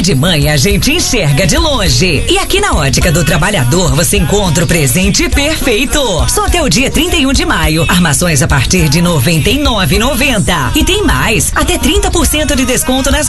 de mãe a gente enxerga de longe. E aqui na Ótica do Trabalhador você encontra o presente perfeito. Só até o dia 31 de maio. Armações a partir de R$ 99,90. E tem mais, até 30% de desconto nas